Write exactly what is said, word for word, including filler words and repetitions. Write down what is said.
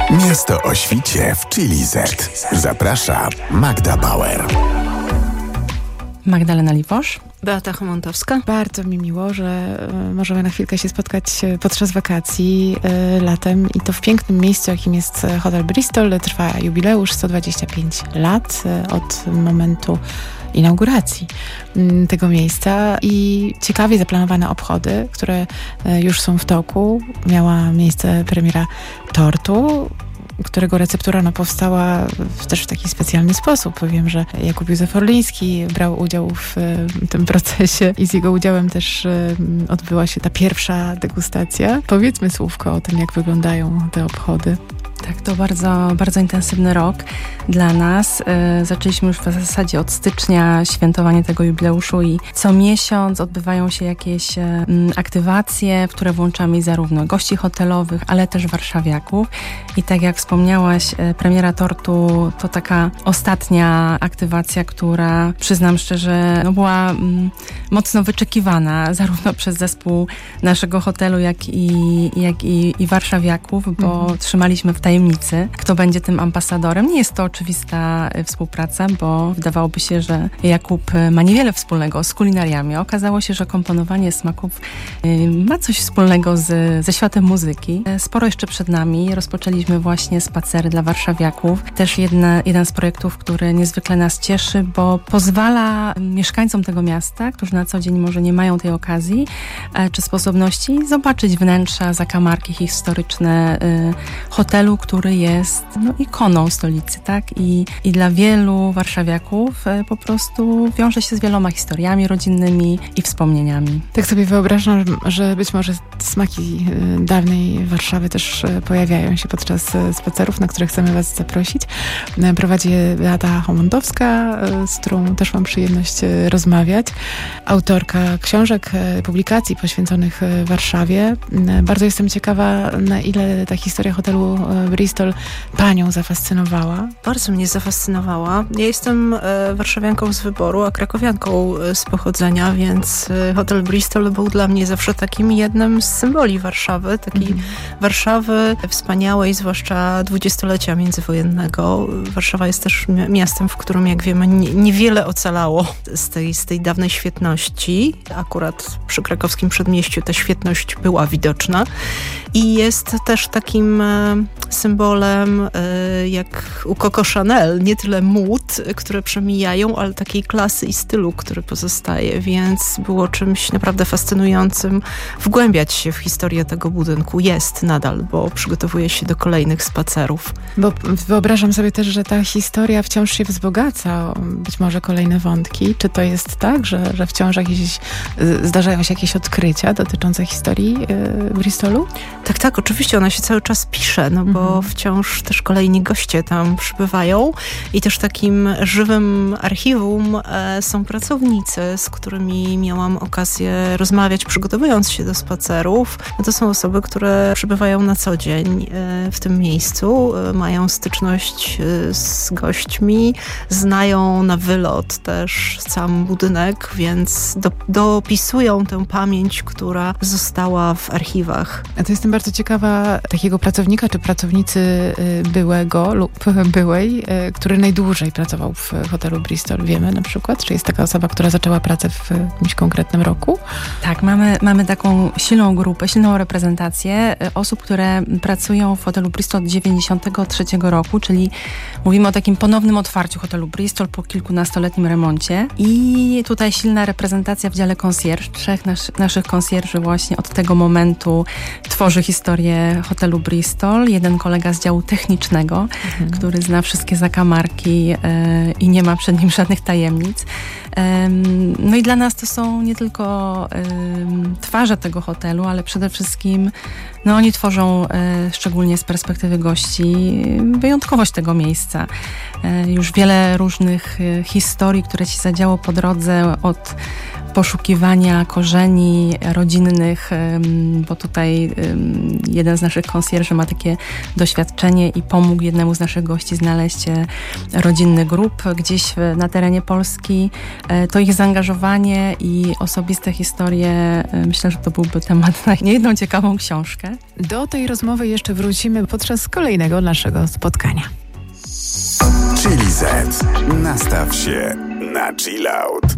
Miasto o świcie w Chili Z. Zaprasza Magda Bauer. Magdalena Liwosz. Beata Homontowska. Bardzo mi miło, że y, możemy na chwilkę się spotkać podczas wakacji y, latem i to w pięknym miejscu, jakim jest Hotel Bristol. Trwa jubileusz, sto dwadzieścia pięć lat y, od momentu inauguracji y, tego miejsca i ciekawie zaplanowane obchody, które y, już są w toku. Miała miejsce premiera tortu, którego receptura no, powstała w, też w taki specjalny sposób. Wiem, że Jakub Józef Orliński brał udział w y, tym procesie i z jego udziałem też y, odbyła się ta pierwsza degustacja. Powiedzmy słówko o tym, jak wyglądają te obchody. Tak, to bardzo, bardzo intensywny rok dla nas. Yy, zaczęliśmy już w zasadzie od stycznia świętowanie tego jubileuszu i co miesiąc odbywają się jakieś yy, aktywacje, w które włączamy zarówno gości hotelowych, ale też warszawiaków. I tak jak wspomniałaś, yy, premiera tortu to taka ostatnia aktywacja, która przyznam szczerze, no była yy, mocno wyczekiwana zarówno przez zespół naszego hotelu, jak i, jak i, i warszawiaków, bo mhm. trzymaliśmy w tajemnicy, kto będzie tym ambasadorem. Nie jest to oczywista współpraca, bo wydawałoby się, że Jakub ma niewiele wspólnego z kulinariami. Okazało się, że komponowanie smaków ma coś wspólnego z, ze światem muzyki. Sporo jeszcze przed nami. Rozpoczęliśmy właśnie spacery dla warszawiaków. Też jedna, jeden z projektów, który niezwykle nas cieszy, bo pozwala mieszkańcom tego miasta, którzy na co dzień może nie mają tej okazji czy sposobności, zobaczyć wnętrza, zakamarki historyczne hotelu, który jest no, ikoną stolicy, tak? I, I dla wielu warszawiaków e, po prostu wiąże się z wieloma historiami rodzinnymi i wspomnieniami. Tak sobie wyobrażam, że być może smaki e, dawnej Warszawy też e, pojawiają się podczas e, spacerów, na które chcemy Was zaprosić. E, prowadzi je Beata Homontowska, e, z którą też mam przyjemność e, rozmawiać. Autorka książek, e, publikacji poświęconych e, Warszawie. E, bardzo jestem ciekawa, na ile ta historia hotelu e, Bristol panią zafascynowała? Bardzo mnie zafascynowała. Ja jestem e, warszawianką z wyboru, a krakowianką e, z pochodzenia, więc e, Hotel Bristol był dla mnie zawsze takim jednym z symboli Warszawy, takiej mm. Warszawy wspaniałej, zwłaszcza dwudziestolecia międzywojennego. Warszawa jest też mi- miastem, w którym, jak wiemy, nie, niewiele ocalało z tej, z tej dawnej świetności. Akurat przy krakowskim przedmieściu ta świetność była widoczna i jest też takim e, symbolem, y, jak u Coco Chanel, nie tyle mód, które przemijają, ale takiej klasy i stylu, który pozostaje, więc było czymś naprawdę fascynującym wgłębiać się w historię tego budynku. Jest nadal, bo przygotowuje się do kolejnych spacerów. Bo wyobrażam sobie też, że ta historia wciąż się wzbogaca, być może kolejne wątki. Czy to jest tak, że, że wciąż jakieś, zdarzają się jakieś odkrycia dotyczące historii y, Bristolu? Tak, tak, oczywiście ona się cały czas pisze, no bo mhm. wciąż też kolejni goście tam przybywają i też takim żywym archiwum e, są pracownicy, z którymi miałam okazję rozmawiać, przygotowując się do spacerów. No to są osoby, które przybywają na co dzień e, w tym miejscu, e, mają styczność e, z gośćmi, znają na wylot też sam budynek, więc do, dopisują tę pamięć, która została w archiwach. A to jestem bardzo ciekawa takiego pracownika czy pracownicy byłego lub byłej, który najdłużej pracował w hotelu Bristol. Wiemy na przykład, czy jest taka osoba, która zaczęła pracę w jakimś konkretnym roku? Tak, mamy, mamy taką silną grupę, silną reprezentację osób, które pracują w hotelu Bristol od dziewięćdziesiątego trzeciego roku, czyli mówimy o takim ponownym otwarciu hotelu Bristol po kilkunastoletnim remoncie i tutaj silna reprezentacja w dziale concierge. Trzech nas, naszych concierży właśnie od tego momentu tworzy historię hotelu Bristol. Jeden kolega z działu technicznego, mhm. który zna wszystkie zakamarki e, i nie ma przed nim żadnych tajemnic. E, no i dla nas to są nie tylko e, twarze tego hotelu, ale przede wszystkim no oni tworzą, e, szczególnie z perspektywy gości, wyjątkowość tego miejsca. E, już wiele różnych e, historii, które się zadziało po drodze od poszukiwania korzeni rodzinnych, bo tutaj jeden z naszych konsjerży ma takie doświadczenie i pomógł jednemu z naszych gości znaleźć rodzinny grób gdzieś na terenie Polski. To ich zaangażowanie i osobiste historie, myślę, że to byłby temat na niejedną ciekawą książkę. Do tej rozmowy jeszcze wrócimy podczas kolejnego naszego spotkania. Chili Z. Nastaw się na chill out.